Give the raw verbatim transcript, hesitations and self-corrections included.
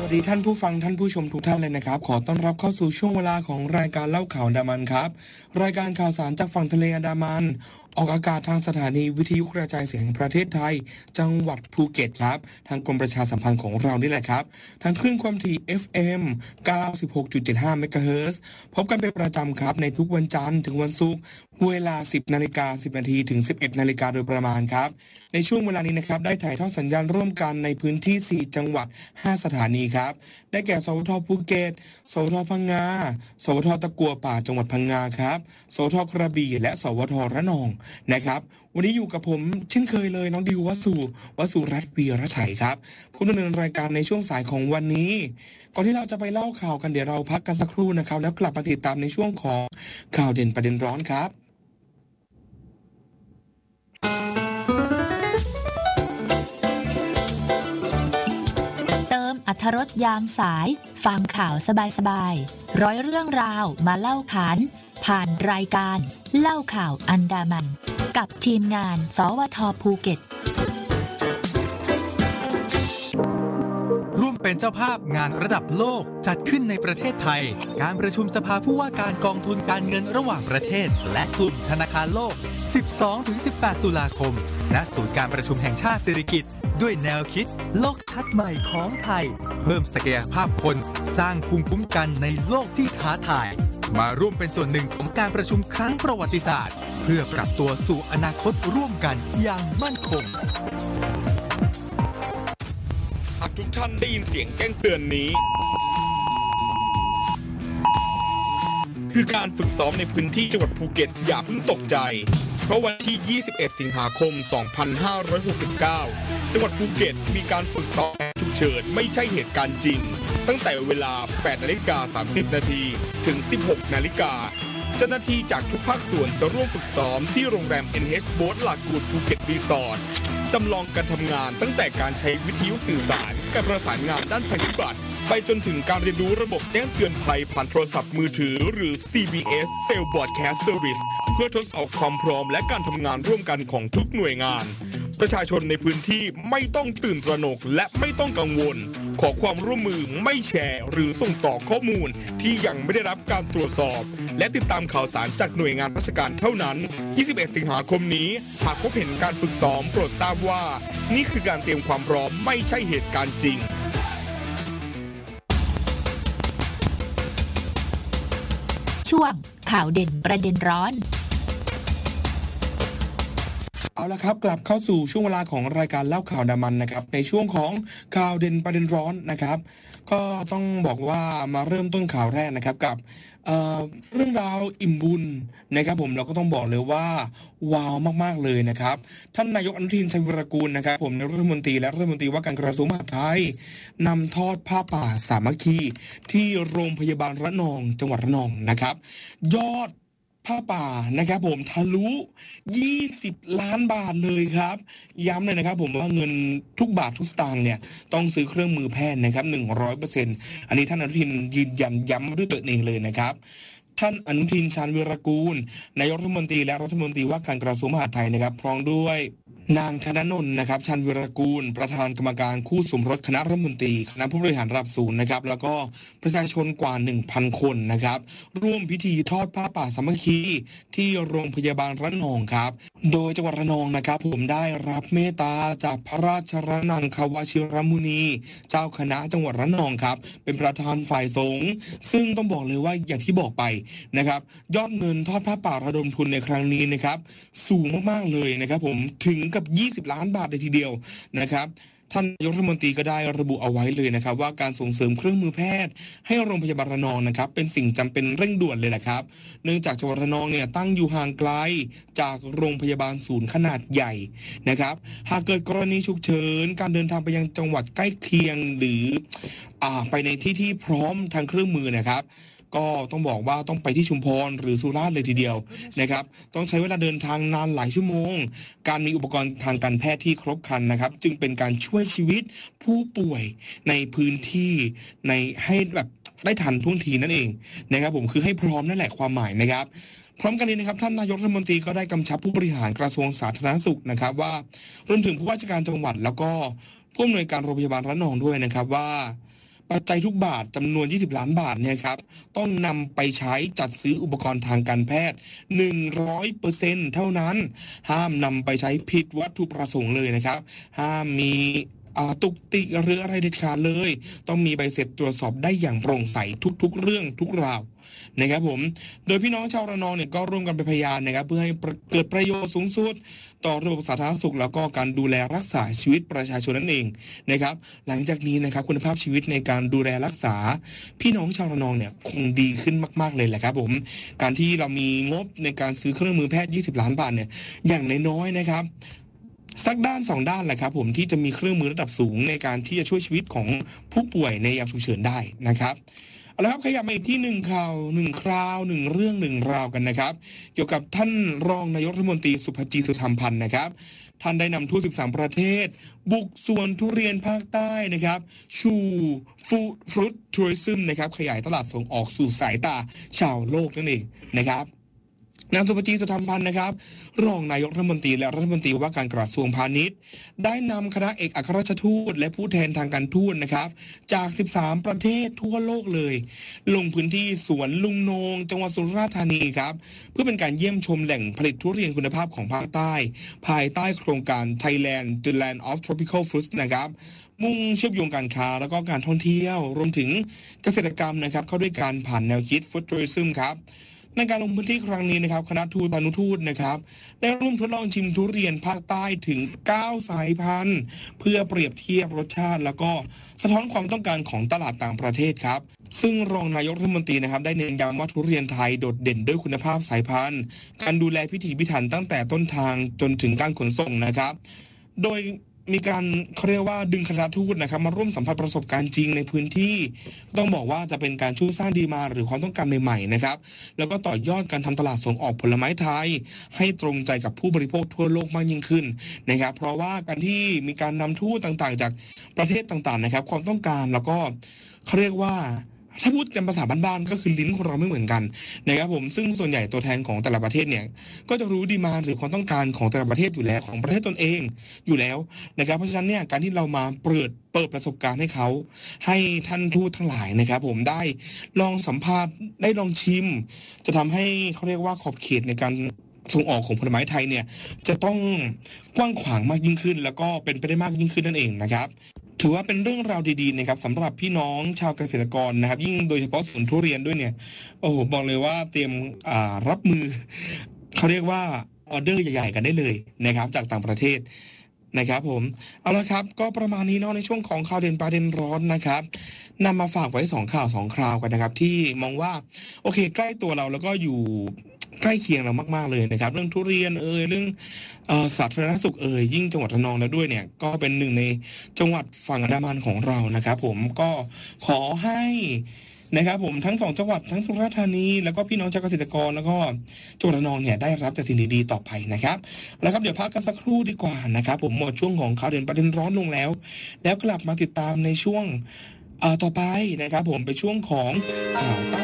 วัสดีท่านผู้ฟังท่านผู้ชมทุกท่านเลยนะครับขอต้อนรับเข้าสู่ช่วงเวลาของรายการเล่าข่าวอันดามันครับรายการข่าวสารจากฝั่งทะเลอันดามันออกอากาศทางสถานีวิทยุกระจายเสียงแห่งประเทศไทยจังหวัดภูเก็ตครับทางกรมประชาสัมพันธ์ของเรานี่แหละครับทางคลื่นความถี่ เอฟ เอ็ม เก้าสิบหกจุดเจ็ดห้า เมกะเฮิรตซ์พบกันเป็นประจำครับในทุกวันจันทร์ถึงวันศุกร์เวลา สิบนาฬิกาสิบนาทีถึง สิบเอ็ดนาฬิกาโดยประมาณครับในช่วงเวลานี้นะครับได้ถ่ายทอดสัญญาณร่วมกันในพื้นที่สี่จังหวัดห้าสถานีครับได้แก่สวทภูเก็ตสวทพังงาสวทตะกัวป่าจังหวัดพังงาครับสวทกระบี่และสวทระนองนะครับวันนี้อยู่กับผมเช่นเคยเลยน้องดิววสุวสุรัตน์วีระไฉครับผู้ดำเนินรายการในช่วงสายของวันนี้ก่อนที่เราจะไปเล่าข่าวกันเดี๋ยวเราพักกันสักครู่นะครับแล้วกลับมาติดตามในช่วงของข่าวเด่นประเด็นร้อนครับเติมอรรถรสยามสายฟังข่าวสบายๆร้อยเรื่องราวมาเล่าขานผ่านรายการเล่าข่าวอันดามันกับทีมงานสวทภูเก็ตร่วมเป็นเจ้าภาพงานระดับโลกจัดขึ้นในประเทศไทยการประชุมสภาผู้ว่าการกองทุนการเงินระหว่างประเทศและกลุ่มธนาคารโลก สิบสองถึงสิบแปด ตุลาคมณศูนย์การประชุมแห่งชาติสิริกิติ์ด้วยแนวคิดโลกทัศน์ใหม่ของไทยเพิ่มศักยภาพคนสร้างภูมิคุ้มกันในโลกที่ท้าทายมาร่วมเป็นส่วนหนึ่งของการประชุมครั้งประวัติศาสตร์เพื่อปรับตัวสู่อนาคตร่วมกันอย่างมั่นคงหากทุกท่านได้ยินเสียงแจ้งเตือนนี้คือการฝึกซ้อมในพื้นที่จังหวัดภูเก็ตอย่าเพิ่งตกใจเพราะวันที่ ยี่สิบเอ็ด สิงหาคม สองพันห้าร้อยหกสิบเก้า จังหวัดภูเก็ตมีการฝึกซ้อมฉุกเฉินไม่ใช่เหตุการณ์จริงตั้งแต่เวลา แปดนาฬิกาสามสิบนาทีถึง สิบหกนาฬิกาเจ้าหน้าที่จากทุกภาคส่วนจะร่วมฝึกซ้อมที่โรงแรม เอ็น เอช Boat Lagoon ภูเก็ตรีสอร์ทจำลองการทำงานตั้งแต่การใช้วิทยุสื่อสารการประสานงานด้านภัยพิบัติไปจนถึงการเรียนรู้ระบบแจ้งเตือนภัยผ่านโทรศัพท์มือถือหรือ ซี บี เอส Cell Broadcast Service เพื่อทดสอบความพร้อมและการทำงานร่วมกันของทุกหน่วยงานประชาชนในพื้นที่ไม่ต้องตื่นตระหนกและไม่ต้องกังวลขอความร่วมมือไม่แชร์หรือส่งต่อข้อมูลที่ยังไม่ได้รับการตรวจสอบและติดตามข่าวสารจากหน่วยงานราชการเท่านั้น ยี่สิบเอ็ด สิงหาคมนี้หากพบเห็นการฝึกซ้อมโปรดทราบว่านี่คือการเตรียมความพร้อมไม่ใช่เหตุการณ์จริงช่วงข่าวเด่นประเด็นร้อนเอาละครับกลับเข้าสู่ช่วงเวลาของรายการเล่าข่าวอันดามันนะครับในช่วงของข่าวเด่นประเด็นร้อนนะครับก็ต้องบอกว่ามาเริ่มต้นข่าวแรกนะครับกับเอ่อเรื่องราวอิ่มบุญนะครับผมเราก็ต้องบอกเลยว่าว้าวมากๆเลยนะครับท่านนายกอนุทินชาญวิรากูลนะครับผมนายกรัฐมนตรีและรัฐมนตรีว่าการกระทรวงมหาดไทยนำทอดผ้าป่าสามัคคีที่โรงพยาบาลระนองจังหวัดระนองนะครับยอดผ้าป่านะครับผมทะลุยี่สิบล้านบาทเลยครับย้ำเลยนะครับผมว่าเงินทุกบาททุกสตางค์เนี่ยต้องซื้อเครื่องมือแพทย์นะครับ หนึ่งร้อยเปอร์เซ็นต์ อันนี้ท่านอนุทินยืนยันย้ำด้วยตัวเองเลยนะครับท่านอนุทินชาญวิรากูลนายกรัฐมนตรีและรัฐมนตรีว่าการกระทรวงมหาดไทยนะครับพร้อมด้วยนางธนนนท์นะครับชาญวิรากูลประธานกรรมการคู่สมรสคณะรัฐมนตรีคณะผู้บริหารระดับสูงนะครับแล้วก็ประชาชนกว่า หนึ่งพัน คนนะครับร่วมพิธีทอดผ้าป่าสามัคคีที่โรงพยาบาลระนองครับโดยจังหวัดระนองนะครับผมได้รับเมตตาจากพระราชรนังคาวชิรมุนีเจ้าคณะจังหวัดระนองครับเป็นประธานฝ่ายสงฆ์ซึ่งต้องบอกเลยว่าอย่างที่บอกไปนะครับยอดเงินทอดผ้าป่าระดมทุนในครั้งนี้นะครับสูงมากๆเลยนะครับผมถึงกับยี่สิบล้านบาทเลยทีเดียวนะครับท่านนายกรัฐมนตรีก็ได้ระบุเอาไว้เลยนะครับว่าการส่งเสริมเครื่องมือแพทย์ให้โรงพยาบาลระนองนะครับเป็นสิ่งจำเป็นเร่งด่วนเลยแหละครับเนื่องจากจังหวัดระนองเนี่ยตั้งอยู่ห่างไกลจากโรงพยาบาลศูนย์ขนาดใหญ่นะครับหากเกิดกรณีฉุกเฉินการเดินทางไปยังจังหวัดใกล้เคียงหรืออ่าไปในที่ที่พร้อมทางเครื่องมือนะครับก็ต้องบอกว่าต้องไปที่ชุมพรหรือสุราษฎร์เลยทีเดียวนะครับต้องใช้เวลาเดินทางนานหลายชั่วโมงการมีอุปกรณ์ทางการแพทย์ที่ครบครันนะครับจึงเป็นการช่วยชีวิตผู้ป่วยในพื้นที่ในให้แบบได้ทันท่วงทีนั่นเองนะครับผมคือให้พร้อมนั่นแหละความหมายนะครับพร้อมกันนี้นะครับท่านนายกรัฐมนตรีก็ได้กำชับผู้บริหารกระทรวงสาธารณสุขนะครับว่ารวมถึงผู้ว่าราชการจังหวัดแล้วก็ผู้อำนวยการโรงพยาบาลระนองด้วยนะครับว่าปัจจัยทุกบาทจำนวนยี่สิบล้านบาทเนี่ยครับต้องนำไปใช้จัดซื้ออุปกรณ์ทางการแพทย์ หนึ่งร้อยเปอร์เซ็นต์ เท่านั้นห้ามนำไปใช้ผิดวัตถุประสงค์เลยนะครับห้ามมีตุกติกหรืออะไรเด็ดขาดเลยต้องมีใบเสร็จตรวจสอบได้อย่างโปร่งใสทุกๆเรื่องทุกราวนะครับผมโดยพี่น้องชาวระนองเนี่ยก็ร่วมกันเป็นพยานนะครับเพื่อให้เกิดประโยชน์สูงสุดต่อระบบสาธารณสุขแล้วก็การดูแลรักษาชีวิตประชาชนนั่นเองนะครับหลังจากนี้นะครับคุณภาพชีวิตในการดูแลรักษาพี่น้องชาวระนองเนี่ยคงดีขึ้นมากๆเลยแหละครับผมการที่เรามีงบในการซื้อเครื่องมือแพทย์ยี่สิบล้านบาทเนี่ยอย่างน้อยๆนะครับสักด้านสองด้านแหละครับผมที่จะมีเครื่องมือระดับสูงในการที่จะช่วยชีวิตของผู้ป่วยในยามฉุกเฉินได้นะครับเอาละครับขยับมาอีกที่หนึ่งข่าวหนึ่งคราวหนึ่งเรื่องหนึ่งราวกันนะครับเกี่ยวกับท่านรองนายกรัฐมนตรีสุภจีสุธรรมพันธ์นะครับท่านได้นำทูตสิบสามประเทศบุกสวนทุเรียนภาคใต้นะครับชูฟูฟรุตทัวริซึมนะครับขยายตลาดส่งออกสู่สายตาชาวโลกนั่นเองนะครับนายสุภจีสุธรรมพันธ์นะครับรองนายกรัฐมนตรีและรัฐมนตรีว่าการกระทรวงพาณิชย์ได้นำคณะเอกอัครราชทูตและผู้แทนทางการทูตนะครับจากสิบสามประเทศทั่วโลกเลยลงพื้นที่สวนลุงโนงจังหวัดสุราษฎร์ธานีครับเพื่อเป็นการเยี่ยมชมแหล่งผลิตทุเรียนคุณภาพของภาคใต้ภายใต้โครงการ Thailand the Land of Tropical Fruits นะครับมุ่งเชื่อมโยงการค้าแล้วก็การท่องเที่ยวรวมถึงเกษตรกรรมนะครับเข้าด้วยการผ่านแนวคิด Food Tourism ครับในการลงพื้นที่ครั้งนี้นะครับคณะทูตอนุทูตนะครับได้ร่วมทดลองชิมทุเรียนภาคใต้ถึงเก้าสายพันธุ์เพื่อเปรียบเทียบรสชาติแล้วก็สะท้อนความต้องการของตลาดต่างประเทศครับซึ่งรองนายกรัฐมนตรีนะครับได้เน้นย้ำว่าทุเรียนไทยโดดเด่นด้วยคุณภาพสายพันธุ์การดูแลพิถีพิถันตั้งแต่ต้นทางจนถึงการขนส่งนะครับโดยมีการเขาเรียกว่าดึงคณะทูตนะครับมาร่วมสัมผัสประสบการณ์จริงในพื้นที่ต้องบอกว่าจะเป็นการช่วยสร้างดีมาหรือความต้องการใหม่ๆนะครับแล้วก็ต่อยอดการทำตลาดส่งออกผลไม้ไทยให้ตรงใจกับผู้บริโภคทั่วโลกมากยิ่งขึ้นนะครับเพราะว่าการที่มีการนำทูตต่างๆจากประเทศต่างๆนะครับความต้องการแล้วก็เขาเรียกว่าถ้าพูดกันภาษาบ้านๆก็คือลิ้นคนเราไม่เหมือนกันนะครับผมซึ่งส่วนใหญ่ตัวแทนของแต่ละประเทศเนี่ยก็จะรู้ดีมาหรือความต้องการของแต่ละประเทศอยู่แล้วของประเทศตนเองอยู่แล้วนะครับเพราะฉะนั้นเนี่ยการที่เรามาเปิดเปิดประสบการณ์ให้เขาให้ท่านทูตทั้งหลายนะครับผมได้ลองสัมภาษณ์ได้ลองชิมจะทำให้เขาเรียกว่าขอบเขตในการส่งออกของผลไม้ไทยเนี่ยจะต้องกว้างขวางมากยิ่งขึ้นแล้วก็เป็นไปได้มากยิ่งขึ้นนั่นเองนะครับถือว่าเป็นเรื่องราวดีๆนะครับสำหรับพี่น้องชาวเกษตรกรนะครับยิ่งโดยเฉพาะสวนทุเรียนด้วยเนี่ยโอ้โหบอกเลยว่าเตรียมอ่ารับมือเขาเรียกว่าออเดอร์ใหญ่ๆกันได้เลยนะครับจากต่างประเทศนะครับผมเอาละครับก็ประมาณนี้เนาะในช่วงของข่าวเด่นประเด็นร้อนนะครับนำมาฝากไว้สองข่าวสองคราวกันนะครับที่มองว่าโอเคใกล้ตัวเราแล้วก็อยู่ใกล้เคียงเรามากๆเลยนะครับเรื่องทุเรียนเอ่ยเรื่องเอ่อสาธารณสุขเอ่ยยิ่งจังหวัดระนองแล้วด้วยเนี่ยก็เป็นหนึ่งในจังหวัดฝั่งอันดามันของเรานะครับผมก็ขอให้นะครับผมทั้งสองจังหวัดทั้งสุราษฎร์ธานีแล้วก็พี่น้องชาวเกษตรกรแล้วก็จังหวัดระนองเนี่ยได้รับแต่สิ่งดีๆต่อไปนะครับแล้วครับเดี๋ยวพักกันสักครู่ดีกว่านะครับผมหมดช่วงของข่าวเด่นประเด็นร้อนลงแล้วแล้วกลับมาติดตามในช่วงต่อไปนะครับผมเป็นช่วงของข่าวใต้